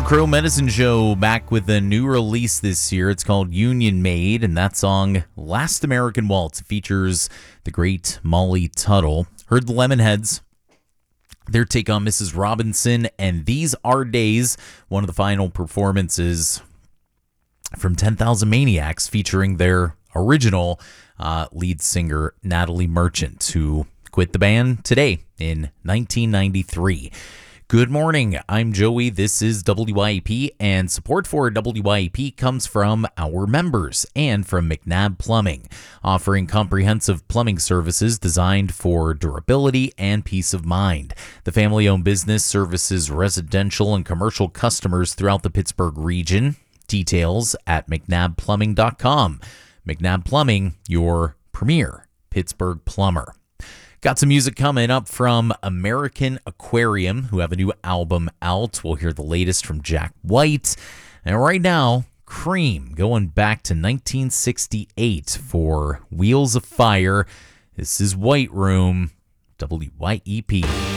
Old Crow Medicine Show back with a new release this year. It's called Union Made, and that song, Last American Waltz, features the great Molly Tuttle. Heard the Lemonheads, their take on Mrs. Robinson, and These Are Days, one of the final performances from 10,000 Maniacs, featuring their original lead singer, Natalie Merchant, who quit the band today in 1993. Good morning, I'm Joey, this is WYAP, and support for WYAP comes from our members and from McNabb Plumbing, offering comprehensive plumbing services designed for durability and peace of mind. The family-owned business services residential and commercial customers throughout the Pittsburgh region. Details at mcnabbplumbing.com. McNabb Plumbing, your premier Pittsburgh plumber. Got some music coming up from American Aquarium, who have a new album out. We'll hear the latest from Jack White. And right now, Cream, going back to 1968 for Wheels of Fire. This is White Room, WYEP.